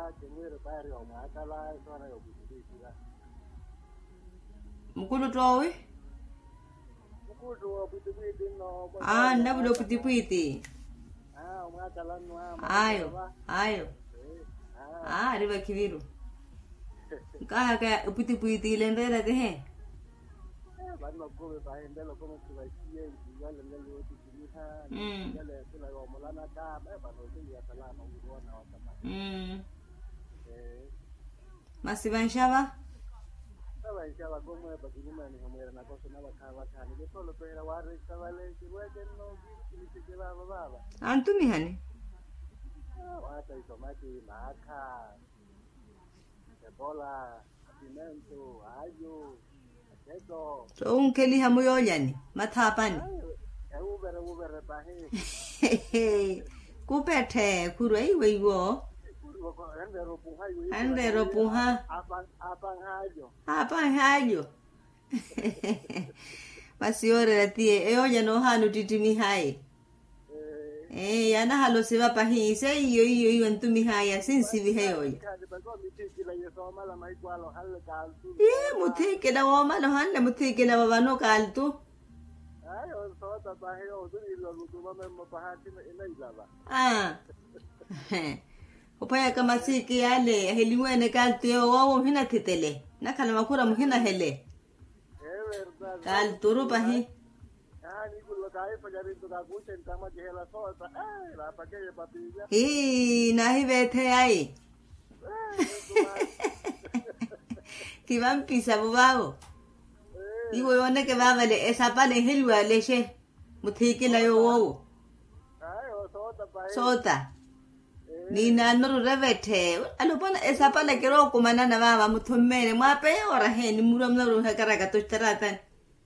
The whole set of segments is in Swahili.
Mkulu towe? Nabulo piti. Ayo. Riba kiviru. Kaya piti lendera de he. Masivanshava? Antumi hani? So unkeli hamuyoyani mathapani. Kupete kurei weiwo. Andero puha. Apa hayo. Masiore latie eoya no hanu titimi hai. Yana halo siva pahi se iyo antumi haya sinsi viheoya. Mutike la wama lo hanle mutike la wano kaltu. Upaya kama siki yale heliwene kaltu yo wawo hina titele. Nakala makura muhina hele. Kaltu rupahi. Nahi vete ai. Kivampisa bubao. Iwo yone ke vavale esa pale helwa leshe. Mutiki la yo wo. Sota. Ni na nuru revete. Alopona esa pale kero kumana na mama muthumene mwape ora he ni muram nuru hakara to taratan.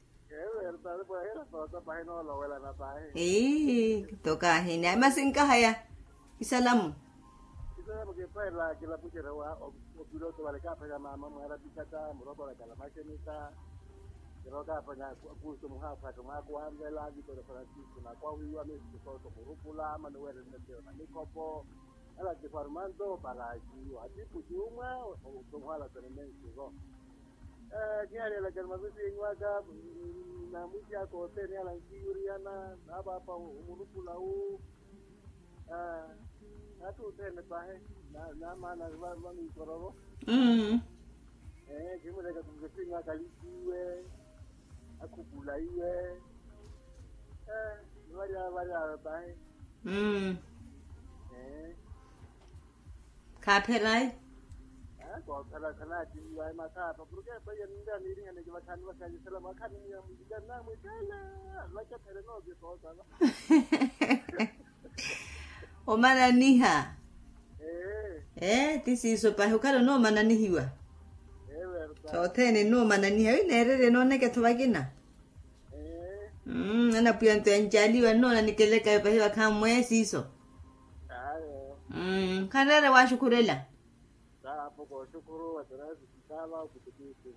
Toka hina masinka haya. Isalamu. Porque pues la que la pusiera o piloto vale capa ya mamá era picata morobo la cala machinita pero capa ya puso mujer para tomar cuando el águila de Francisco la cual iba a mi todo rúcula manuel en el nicopo a la que formando para allí así pusimos o tomar la tremendo que era la que más bien acá la música que tenía la antigüriana daba para un rúcula Atu tene pahe na mana wa mi kororo. Kimu daga kungetinga kaliwe. Akupulaiwe. Varia pahe. Kaperai? Ko kala jiwa maka porque bayan nda ni ringa ne jiwa kan wa kan salama kan ni mu diga na mu kala. La ka tere no bi so sala. O mananiha. Tisi so pa hukaro no mananihiwa. So tene no mananiha ine no ne ke tobagina. Ana pianto anjaliwa no na nikeleka pa hiwa kamwe siso. Kanere wa shukurela. Poco shukuru atrás estaba kutuki.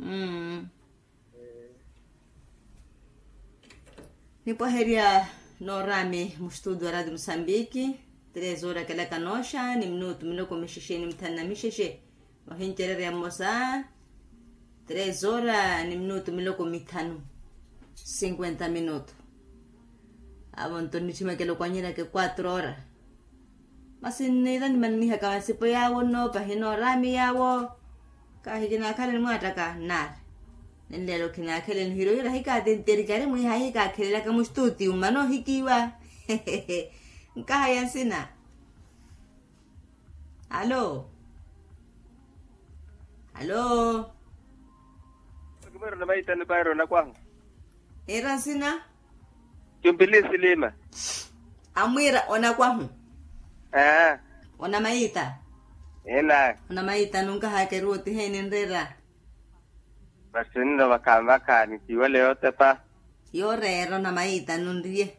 Nipo heria no rame mustudo Radio Moçambique 3 horas kala kanosha ni minuto minoko mishisheni mtana misheshe wahinterere mosa 3 horas ni minuto miloko mitano 50 minutos abonto chima que lo kwanyira ke 4 horas masinida ni maniha kama sipo yawo no pahino rami yawo kahijina kale mwataka nar nendelo kina kele hiro ira hika tenteri kare mu hika kele la kama stuti umano hikiwa nkaya sina allo Kumero na maita ni bayro na kwang era sina Jumbili silima amwira ona kwahu ona maita ona maita nunca hakeruti henendera Basindo wakamba ni kiwale yote pa. Yorero na maita nundie.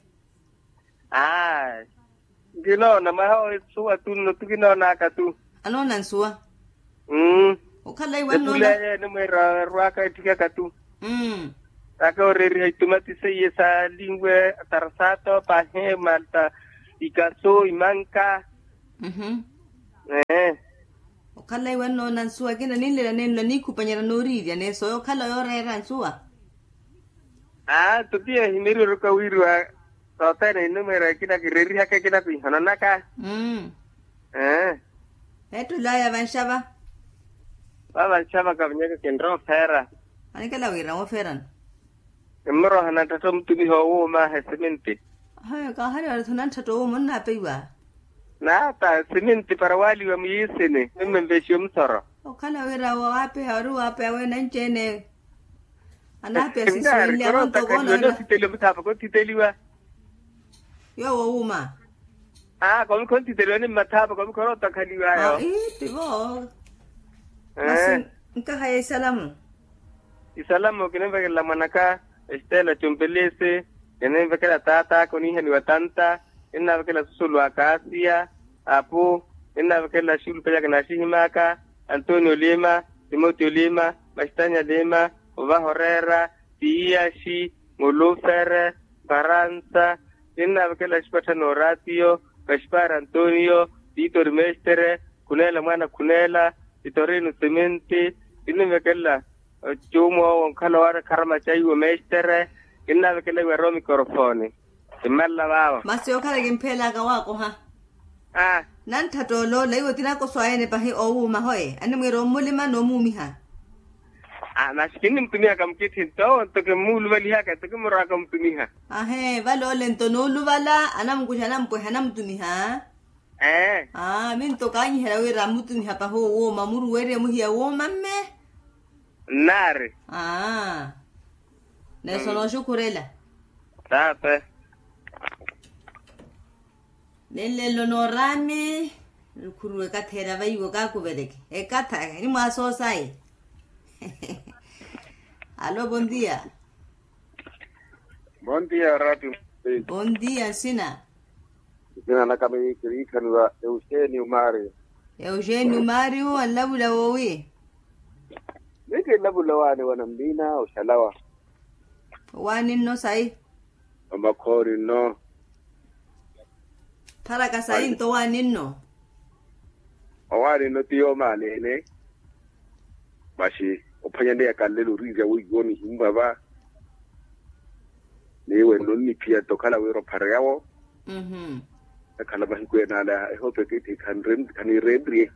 Gino na maho suwa tuno tukino na katu. Ano nansua? Ukala iwan no na. Depula numero ruaka itika katu. Taka oreri itumati se yesa lingwe tarasato pahe malta ikaso imanka. Kala iwa no nansua kina nile nene ni kupanyara noriria ne so kala yo rera nsua. Tutia himiru ruka wirwa sotene numero kina kireri hake kina pi hananaka. Etu laya vanshava. Baba chama kabanyaka kendro fera. Ani kala wira mo feran. Mro hanata tumtumi ho ma hesimenti. Hayo ka hari ar thunan thato mun na peiwa. Na ta simenti parawali wa miyisene mmembesho msoro. Kala wira wa ape haru ape we nanchene. Anape siswili amonto gona. Yo titeli mtapa ko titeliwa. Yo wa uma. Komi konti titeli mtapa komi korota kaliwa yo. Tibo. Masin nka haye salamu. Isalamu kinemba kila manaka Estela Chumpelese, kinemba kila tata koni hani watanta, inna kila susulu akasia, apu, inna kila shulu pia kana shihimaka, Antonio Lima, Timoteo Lima, Bastanya Lima, Ova Herrera, Tiashi, Mulufere, Baranza, inna kila shpata Noratio, Gaspar Antonio, Vitor Mestere, Kunela mwana Kunela, Vitorino Cementi, inna kila Jumo kalawara karma chayu mestere inna kele wero mikrofoni imalla baba Masio kala gimpela ka wako ha nan thato lo leiwo tina ko swaene pahi o uma hoye ani mwero mulima no mumi ha nashikini mtumia kamkiti to ke mulu bali haka to mura kamtumia valo lento no luvala anamkushana mko hanamtumi ha min to kanyi hera we ramutumi ha paho wo mamuru were muhia wo mamme Nare. Ne sono shukurela. Tapa. Nelle lonorami kuru kathera vai woga kubereke. Katha ni maso sai. Allo, buen día. Buen día, Radio. Buen día, Sina. Sina na kami kirikanwa Eugenio Mario. Eugenio Mario, alabula wowi. Nike labula wani wanambina ushalawa. Wani no sai. Amakori no. Taraka sai into wani no. Wani no tiyo malene. Bashi opanyande yakalelo riga wigoni himbaba. Niwe noni pia tokala wero parayawo. Akala bahikwe nala I hope kiti kanirendri.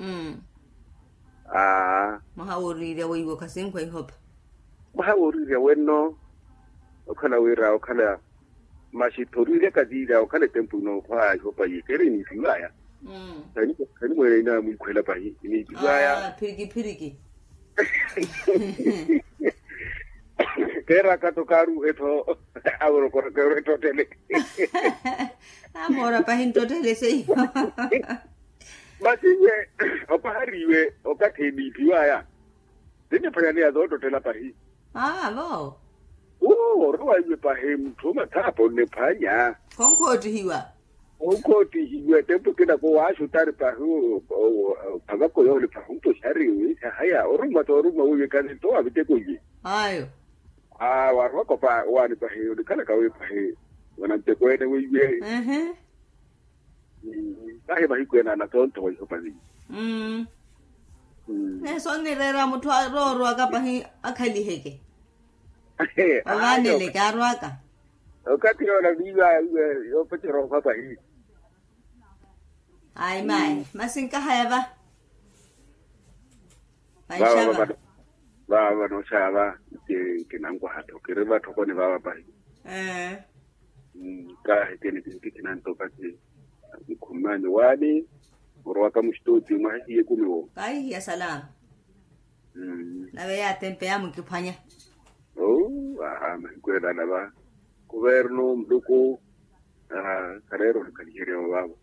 Mahawurire wigo kasinkwa I hope. Mahawurire weno okala wera okala mashitorire kadira okala tempu no kwa I hope yikere ni fiwaya. Kani mwere ina mwikwela bahi ni fiwaya. Piriki. Kera katokaru eto awro korokero eto tele. Amora pahinto tele sei. Basiwe opahariwe okateni piwaya. Dine panyani azoto tela pahi. Bo. Roa iwe pahi mtuma tapo ne panya. Konkoti hiwa. Konkoti hiwa tempo kina ko washu tari pahi pagako yole pahi mto shari haya oruma uwe kani toa viteko yi. Ayo. Warwako pa wani pahi ulikana kawe pahi wanamteko ene uwe. Kahe bahikuena na tonto waikopazi. Sonni rera mutu roro akapahi akali heke. Awanele karwaka. Wakati yona viva yopache roho pahi. Ai mai, masinka hayaba. Baishaba. Baba no shaba kinangwa hato kireba tokoni baba pahi. Kahe teni kinanto pati. Kumani wani urwaka mshtoti mahiye kumiwo kai ya salam na veya tempe ya mkipanya kwenda na ba governo mduko karero kanjere wabo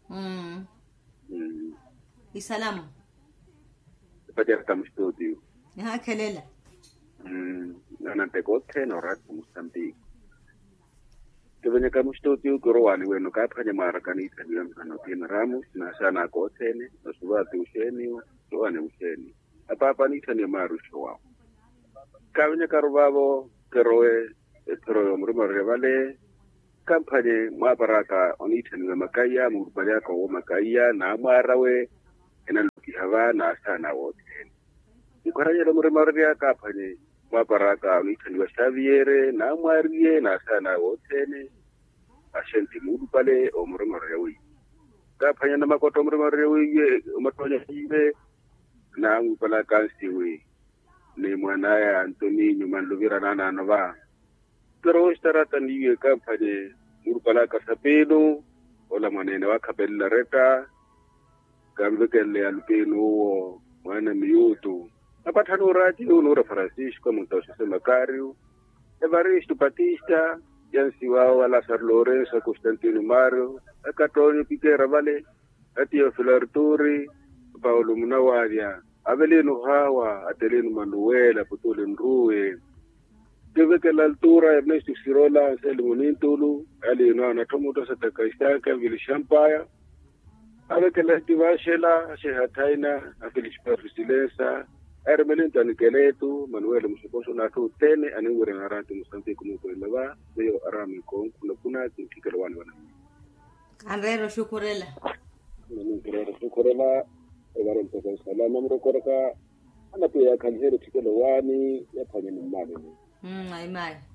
isalamu pajata mshtoti ha kelela na tekote no rat Mozambique Kevenya kama mshtoti ukoroani weno kapanya mara kanisa bila mkano tena Ramos na sana kotene na subati usheni toane usheni hapa ni tani marusho wao kavenya karubabo keroe murima revale kampanye mwabaraka onitani na makaya murubali yako makaya na marawe ena luki vana sana wote ikoranyela muri marri akaphanye maparaka unithandiwa Xavier na Marie na sana wote ashenti mudu pale omuri marri wi kaphanya na makoto omuri marri wi umatonya ibe na ngupala kansi wi ni mwanaye Anthony nyuma nduvira nana nova pero starata niye kaphanye murupala kasapeno ola mwanene wakhabela reta kambekele alpeno wo mwana miyutu apathano rati unora Francisco Montoso Macario Evaristo Batista Yansi wao Lazar Lorenzo Constantino Mario Akatonio Piquera vale Atio Filarturi Paulo Munawadia Avelino Hawa Atelino Manuela Potole Nrue Deve la altura Ernesto Sirola Anselmo Monintulu Alino Anatomuto Satakaistaka Vili Champaya Ave la Tivashela Shehataina Afelispa Fusilensa Hermelinta Nikeletu Manuel Musukoso Natu Tene Aningure Narati Mosambiki Mukwelava Leo Arami Kong Kuna Tikelwani wana Anrero Shukurela Ningure Shukurela Evaro Mpoko Salama Mrokoraka Anapia Kanjero Tikelwani Yapanya Mmani ai mai